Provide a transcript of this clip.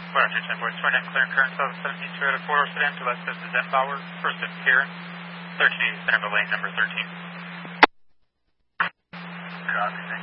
Roger, 10 boys, 29, clearing current south 17 Toyota 4-door sedan to west of the Zenbauer, first of Karen, 1380 Centerville Lane, number 13. Copy.